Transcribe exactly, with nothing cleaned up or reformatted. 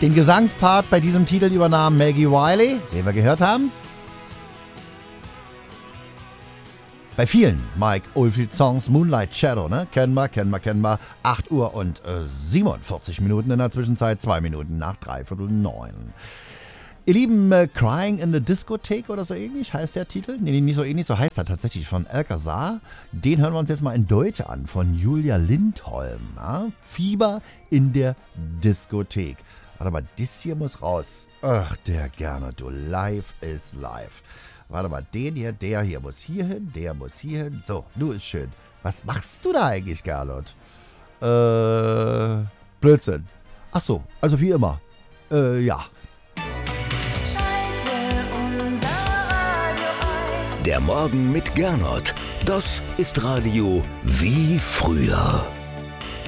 Den Gesangspart bei diesem Titel übernahm Maggie Wiley, den wir gehört haben. Bei vielen Mike Oldfield-Songs, Moonlight Shadow, ne? Kennen wir, kennen wir, kennen wir. acht Uhr und äh, siebenundvierzig Minuten in der Zwischenzeit, zwei Minuten nach dreiviertel neun. Ihr Lieben, äh, Crying in the Discotheque oder so ähnlich heißt der Titel. Nee, nicht so ähnlich, so heißt er tatsächlich, von Alcazar. Den hören wir uns jetzt mal in Deutsch an, von Julia Lindholm. Ja? Fieber in der Diskothek. Warte mal, das hier muss raus. Ach, der gerne, du, live is live. Warte mal, den hier, der hier muss hier hin, der muss hier hin. So, nu ist schön. Was machst du da eigentlich, Gerlot? Äh, Blödsinn. Ach so, also wie immer. Äh, ja. Der Morgen mit Gernot. Das ist Radio wie früher.